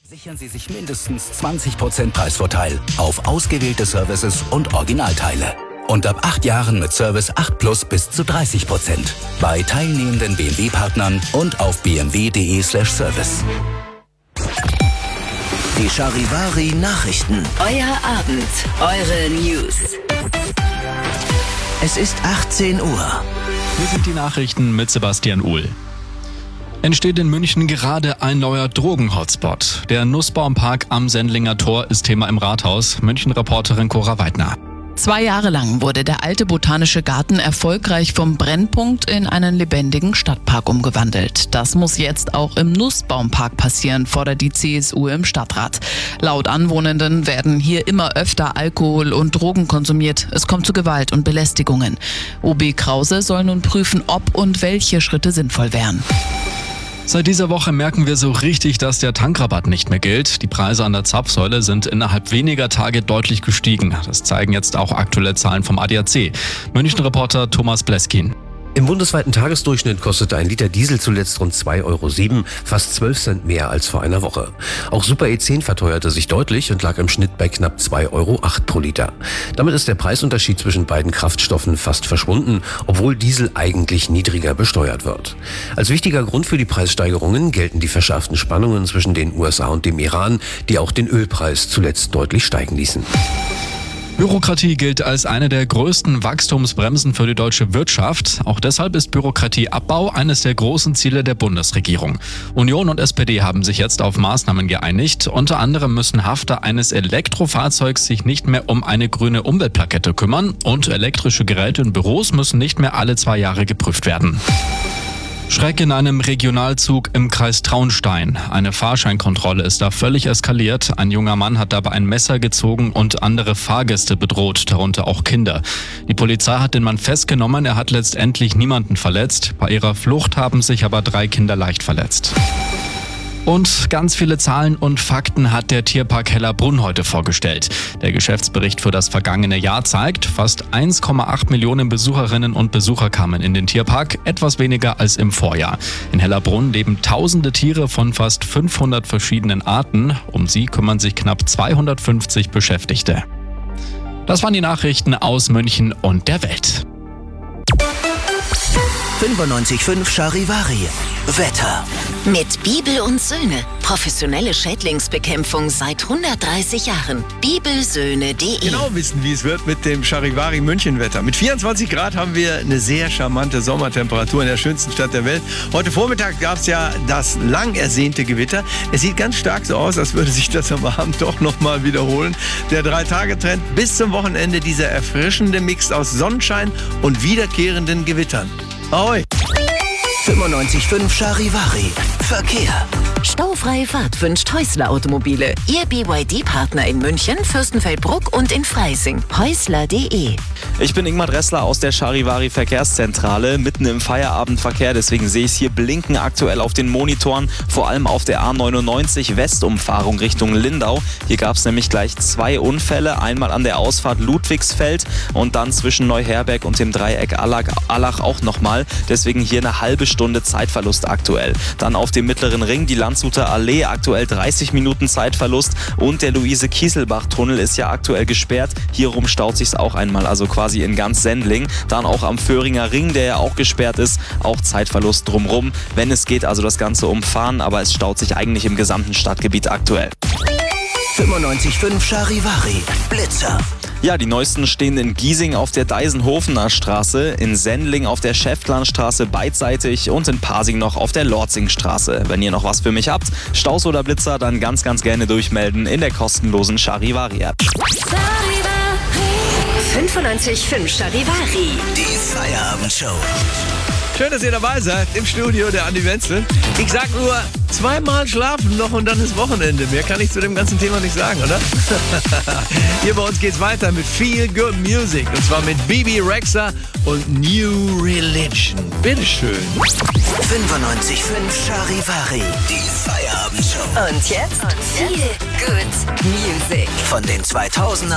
Sichern Sie sich mindestens 20% Preisvorteil auf ausgewählte Services und Originalteile. Und ab 8 Jahren mit Service 8 Plus bis zu 30% bei teilnehmenden BMW-Partnern und auf bmw.de/service. Die Charivari Nachrichten. Euer Abend, eure News. Es ist 18 Uhr. Hier sind die Nachrichten mit Sebastian Uhl. Entsteht in München gerade ein neuer Drogen-Hotspot. Der Nussbaumpark am Sendlinger Tor ist Thema im Rathaus. München-Reporterin Cora Weidner. 2 Jahre lang wurde der alte botanische Garten erfolgreich vom Brennpunkt in einen lebendigen Stadtpark umgewandelt. Das muss jetzt auch im Nussbaumpark passieren, fordert die CSU im Stadtrat. Laut Anwohnenden werden hier immer öfter Alkohol und Drogen konsumiert. Es kommt zu Gewalt und Belästigungen. OB Krause soll nun prüfen, ob und welche Schritte sinnvoll wären. Seit dieser Woche merken wir so richtig, dass der Tankrabatt nicht mehr gilt. Die Preise an der Zapfsäule sind innerhalb weniger Tage deutlich gestiegen. Das zeigen jetzt auch aktuelle Zahlen vom ADAC. München-Reporter Thomas Bleskin. Im bundesweiten Tagesdurchschnitt kostete ein Liter Diesel zuletzt rund 2,07 €, fast 12 Cent mehr als vor einer Woche. Auch Super E10 verteuerte sich deutlich und lag im Schnitt bei knapp 2,08 € pro Liter. Damit ist der Preisunterschied zwischen beiden Kraftstoffen fast verschwunden, obwohl Diesel eigentlich niedriger besteuert wird. Als wichtiger Grund für die Preissteigerungen gelten die verschärften Spannungen zwischen den USA und dem Iran, die auch den Ölpreis zuletzt deutlich steigen ließen. Bürokratie gilt als eine der größten Wachstumsbremsen für die deutsche Wirtschaft. Auch deshalb ist Bürokratieabbau eines der großen Ziele der Bundesregierung. Union und SPD haben sich jetzt auf Maßnahmen geeinigt. Unter anderem müssen Hafter eines Elektrofahrzeugs sich nicht mehr um eine grüne Umweltplakette kümmern und elektrische Geräte in Büros müssen nicht mehr alle 2 Jahre geprüft werden. Schreck in einem Regionalzug im Kreis Traunstein. Eine Fahrscheinkontrolle ist da völlig eskaliert. Ein junger Mann hat dabei ein Messer gezogen und andere Fahrgäste bedroht, darunter auch Kinder. Die Polizei hat den Mann festgenommen, er hat letztendlich niemanden verletzt. Bei ihrer Flucht haben sich aber 3 Kinder leicht verletzt. Und ganz viele Zahlen und Fakten hat der Tierpark Hellerbrunn heute vorgestellt. Der Geschäftsbericht für das vergangene Jahr zeigt, fast 1,8 Millionen Besucherinnen und Besucher kamen in den Tierpark, etwas weniger als im Vorjahr. In Hellerbrunn leben tausende Tiere von fast 500 verschiedenen Arten. Um sie kümmern sich knapp 250 Beschäftigte. Das waren die Nachrichten aus München und der Welt. 95.5 Charivari. Wetter. Mit Bibel und Söhne. Professionelle Schädlingsbekämpfung seit 130 Jahren. Bibelsöhne.de. Genau wissen, wie es wird mit dem Charivari München-Wetter. Mit 24 Grad haben wir eine sehr charmante Sommertemperatur in der schönsten Stadt der Welt. Heute Vormittag gab es ja das lang ersehnte Gewitter. Es sieht ganz stark so aus, als würde sich das am Abend doch nochmal wiederholen. Der 3-Tage-Trend bis zum Wochenende, dieser erfrischende Mix aus Sonnenschein und wiederkehrenden Gewittern. Ahoi! 95.5 Charivari. Verkehr. Staufreie Fahrt wünscht Häusler Automobile. Ihr BYD-Partner in München, Fürstenfeldbruck und in Freising. Häusler.de. Ich bin Ingmar Dressler aus der Charivari Verkehrszentrale, mitten im Feierabendverkehr, deswegen sehe ich es hier blinken aktuell auf den Monitoren, vor allem auf der A99 Westumfahrung Richtung Lindau. Hier gab es nämlich gleich 2 Unfälle, einmal an der Ausfahrt Ludwigsfeld und dann zwischen Neuherberg und dem Dreieck Allach auch nochmal, deswegen hier eine halbe Stunde Zeitverlust aktuell. Dann auf dem mittleren Ring die Landshuter Allee, aktuell 30 Minuten Zeitverlust und der Luise-Kieselbach-Tunnel ist ja aktuell gesperrt. Hierum staut sich's auch einmal, also quasi in ganz Sendling. Dann auch am Föhringer Ring, der ja auch gesperrt ist, auch Zeitverlust drumrum. Wenn es geht, also das Ganze umfahren, aber es staut sich eigentlich im gesamten Stadtgebiet aktuell. 95.5 Charivari. Blitzer. Ja, die neuesten stehen in Giesing auf der Deisenhofener Straße, in Sendling auf der Schäftlarnstraße beidseitig und in Pasing noch auf der Lorzingstraße. Wenn ihr noch was für mich habt, Staus oder Blitzer, dann ganz gerne durchmelden in der kostenlosen Charivari-App. 95.5 Charivari. Die Feierabendshow. Schön, dass ihr dabei seid im Studio, der Andi Wenzel. Ich sag nur, 2-mal schlafen noch und dann ist Wochenende. Mehr kann ich zu dem ganzen Thema nicht sagen, oder? Hier bei uns geht's weiter mit Feel Good Music. Und zwar mit Bebe Rexha und New Religion. Bitteschön. 95.5 Charivari. Die Feierabendshow. Und jetzt Feel Good Music. Von den 2000er